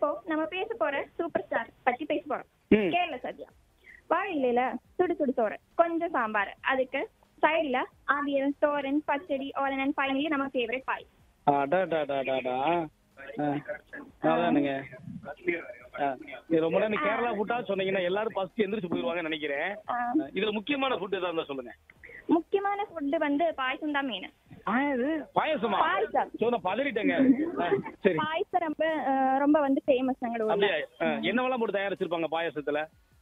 இப்போ நம்ம பேச போற சூப்பர் ஸ்டார் பத்தி பேச போறோம். ம். கேரள சத்யா. வாழை இலையில சுடு சுடு சோறு, கொஞ்சம் சாம்பார், அதுக்கு சைடுல அவியல், தோரன், பச்சடி, ஓலன் அண்ட் ஃபைனலி நம்ம ஃபேவரட் பாய். அடாடாடாடாடா. அதானுங்க. இது ரொம்ப நேரம் கேரளா ஃபுட்டா சொன்னீங்கன்னா எல்லாரும் ஃபர்ஸ்ட் எந்திரிச்சு போயிருவாங்கன்னு நினைக்கிறேன். இதுல முக்கியமான ஃபுட் ஏதாவது இருந்தா சொல்லுங்க. முக்கியமான ஃபுட் வந்து பாயசம் தான் மெயின். இது பாயசமா? பாயசம். சொன்ன பதறிட்டேங்க. சரி. பாயசம் ரொம்ப வந்து ஃபேமஸ் எங்களோட ஊர்ல. அப்படியே என்னவெல்லாம் போட்டு தயாரிச்சிருப்பாங்க பாயசத்துல?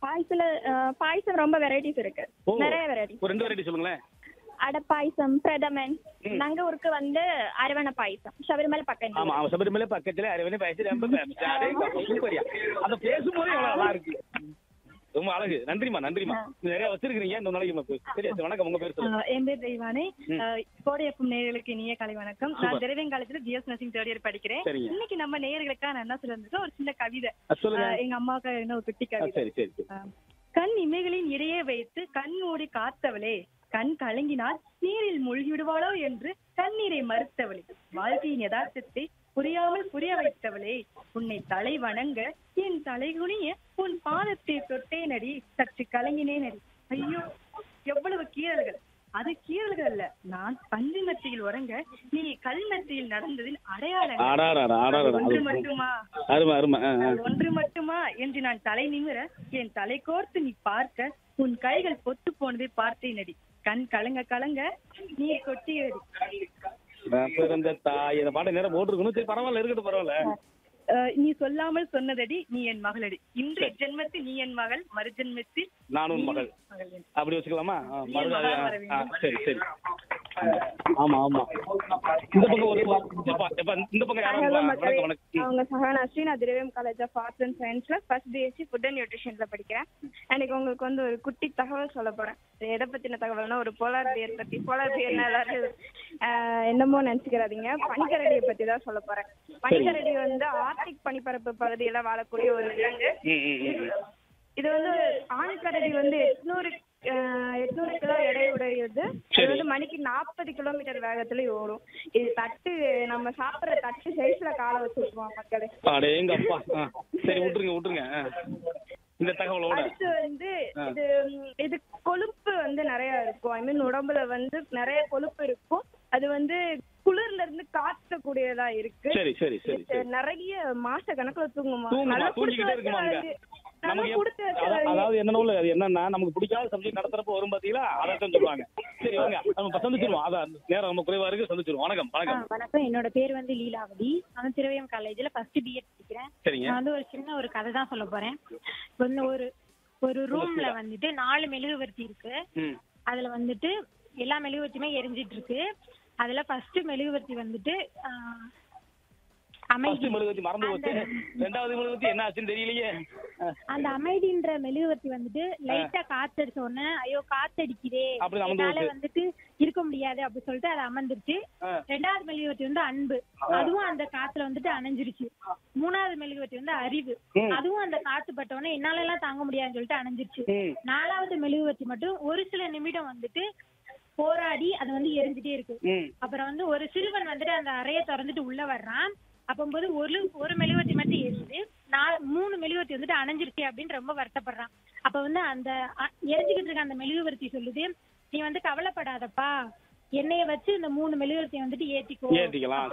பாயசம் ரொம்ப வெரைட்டிஸ் இருக்கு. ஓ. நிறைய வெரைட்டிஸ். ஒரு 2 வெரைட்டி சொல்லுங்களேன். அடை பாயசம், பிரதமன், நாங்க ஊருக்கு வந்து அரவணை பாயசம், சபரிமலை பக்கம். ஆமா ஆமா, சபரிமலை பக்கத்துல அரவணை பாயசம் ரொம்ப ஃபேமஸ். சூப்பரியா. அத பேசும்போது எவ்வளவு நல்லா இருக்கு. ரொம்ப அழகு. நன்றிமா நன்றிமா. நிறைய வச்சிருக்கீங்க இந்த நாளைக்கு. சரி, வணக்கம். உங்க பேர் சொல்லுங்க. என் பேர் தெய்வானே. கோடையப்பம் நேயர்களுக்கு இனிய காலை வணக்கம். நான் திரவியம் காலேஜ்ல ஜிஎஸ் நர்சிங் தேர்ட் இயர் படிக்கிறேன். இன்னைக்கு நம்ம நேயர்களுக்காக நான் என்ன சொல்லிருந்தேன், ஒரு சின்ன கவிதை. எங்க அம்மாவுக்கு என்ன ஒரு குட்டி கவிதை. சரி சரி. கண் இமைகளின் இடையே வைத்து கண் மூடி காத்தவளே, கண் கலங்கினால் நீரில் மூழ்கி விடுவாளோ என்று கண்ணீரை மறுத்தவளே, வாழ்க்கையின் யதார்த்தத்தை புரியாமல் புரிய வைத்தவளே, உன்னை தலை வணங்க என் தலை குனிய உன் பாதத்தை தொட்டேனடி, சற்று கலங்கினேனடி. ஐயோ, எவ்வளவு கீறல்கள். அது கீறல்கள் அல்ல, நான் பஞ்சு மெத்தையில் உறங்க நீ கல் மெத்தையில் நடந்ததில் அடையாளம் ஒன்று மட்டுமா, ஒன்று மட்டுமா என்று நான் தலை நிமிர என் தலை கோர்த்து நீ பார்க்க உன் கைகள் பொத்து போனதை பார்த்தேனடி, கண் கலங்க கலங்க நீர் கொட்டியடி. பிறந்த தாய் இந்த பாட்டு நேரம் போட்டுருக்கணும். சரி, பரவாயில்ல, இருக்கட்டும், பரவாயில்ல. நீ சொல்லாமல் சொன்னதடி நீ என் மகளடி, இன்றைய ஜென்மத்தில் நீ என் மகள், மறு ஜென்மத்தில் நான் உன் மகள். அப்படி வச்சுக்கலாமா? சரி சரி. ஆமா ஆமா. இந்த பக்கம் ஒரு இந்த பக்கம் யாரும் அவங்க சஹானாஸ்ரீ. நான் திரவியம் காலேஜ் ஆஃப் ஆர்ட்ஸ் அண்ட் சயின்ஸ்ல ஃபர்ஸ்ட் பிஎஸ்சி ஃபுட் அண்ட் நியூட்ரிஷன்ல படிக்கிறேன். எனக்கு உங்களுக்கு வந்து ஒரு குட்டி தகவல் சொல்ல போறேன். எதை பத்தின தகவல்னா, ஒரு போலார் பியர் பத்தி. போலார் பியர்னா எல்லாரும் என்னமோ நினைச்சுக்கிறாதீங்க, பனிக்கரடியை பத்தி தான் சொல்ல போறேன். பனிக்கரடி வந்து ஆர்டிக் பனிப்பரப்பு பகுதியில வாழக்கூடிய ஒரு விலங்கு. இது வந்து ஆண்கரடி வந்து 800 கிலோ எடை உடையது. இது வந்து மணிக்கு 40 கிலோமீட்டர் வேகத்துல ஓடும். இது நம்ம சாப்பிடுற தட்டு சைஸ்ல காலை வச்சுக்குவோம் மக்களே. சரி, விட்டுருங்க. இந்த தகவலோட அடுத்து வந்து இது கொழுப்பு வந்து நிறைய இருக்கும். ஐ மீன் உடம்புல வந்து நிறைய கொழுப்பு இருக்கும். அது வந்து குளிர்ல இருந்து காற்றக்கூடியதா இருக்கு. சரி சரி சரி. நிறைய மாச கணக்குல தூங்குமா. அதாவது என்னன்னா நமக்கு பிடிக்காத சப்ஜெக்ட் நடத்துறப்ப வரும் பாத்தீங்களா, அதான் சொல்லுவாங்க. சரி, வாங்க நம்ம சந்திச்சிருவோம். அதான் நேரம் ரொம்ப குறைவா இருக்கு, சந்திச்சிருவோம். வணக்கம். வணக்கம். என்னோட பேர் வந்து லீலாவதி. நான் திரவியம் காலேஜ்ல ஃபர்ஸ்ட் பிஎட் படிக்கிறேன். சரிங்க. நான் வந்து ஒரு சின்ன ஒரு கதை தான் சொல்ல போறேன். ஒரு ரூம்ல வந்துட்டு 4 மெழுகுவர்த்தி இருக்கு. அதுல வந்துட்டு எல்லா மெழுகுவர்த்தியுமே எரிஞ்சிட்டு இருக்கு. அதுல ஃபர்ஸ்ட் மெழுகுவர்த்தி வந்துட்டு அமைதி. மறந்து போச்சு. ரெண்டாவது மெழுகுவர்த்தி என்ன ஆச்சுன்னு தெரியலையே. அந்த அமைதின்ற மெழுகுவர்த்தி வந்துட்டு லைட்டா காத்தடிச்ச உடனே ஐயோ காத்தடிக்குதே, அதனால வந்துட்டு இருக்க முடியாது அப்படி சொல்லிட்டு அது அமர்ந்துருச்சு. ரெண்டாவது மெழுகுவர்த்தி வந்து அன்பு, அதுவும் அந்த காத்துல வந்துட்டு அணைஞ்சிருச்சு. மூணாவது மெழுகுவர்த்தி வந்து அறிவு, அதுவும் அந்த காத்து பட்ட உடனே என்னால எல்லாம் தாங்க முடியாதுன்னு சொல்லிட்டு அணைஞ்சிருச்சு. நாலாவது மெழுகுவர்த்தி மட்டும் ஒரு சில நிமிடம் வந்துட்டு போராடி அது வந்து எரிஞ்சுட்டே இருக்கு. அப்புறம் வந்து ஒரு சிறுவன் வந்துட்டு அந்த அறையை திறந்துட்டு உள்ள வர்றான். அப்பம்போது ஒரு மெழுகுவர்த்தி மட்டும் எரியுது, 3 மெழுகுவர்த்தி வந்துட்டு அணைஞ்சிருச்சு அப்படின்னு ரொம்ப வருத்தப்படுறான். அப்ப வந்து அந்த எரிஞ்சுக்கிட்டு இருக்க அந்த மெழுகுவர்த்தி சொல்லுது, நீ வந்து கவலைப்படாதப்பா, என்னைய வச்சு இந்த 3 மெழுகுவர்த்தியை வந்துட்டு ஏத்திக்கலாம்.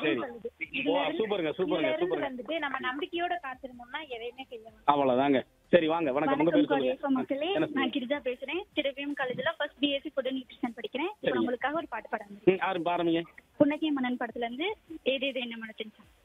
வந்துட்டு நம்ம நம்பிக்கையோட காத்திருந்தோம்னா எதையுமே செய்யலாம். அவ்வளவுதாங்க. சரி, வாங்க. வணக்கம். உங்க பேர் சொல்லுங்க. மக்களே, நான் கிரிஜா பேசுறேன். திரவியம் காலேஜ்ல first BSc food and nutrition படிக்கிறேன். உங்களுக்காக ஒரு பாட்டு பாடுறேன். ஆரம்பிங்க. புன்னகை மன்னன் படத்துல இருந்து ஏதேது என்ன மனத்தின்